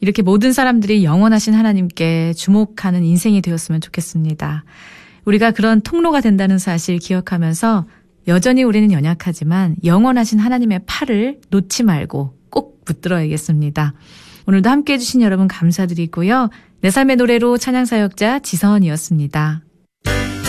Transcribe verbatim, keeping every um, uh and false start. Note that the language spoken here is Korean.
이렇게 모든 사람들이 영원하신 하나님께 주목하는 인생이 되었으면 좋겠습니다. 우리가 그런 통로가 된다는 사실 기억하면서 여전히 우리는 연약하지만 영원하신 하나님의 팔을 놓지 말고 꼭 붙들어야겠습니다. 오늘도 함께해 주신 여러분 감사드리고요. 내 삶의 노래로 찬양사역자 지선이었습니다.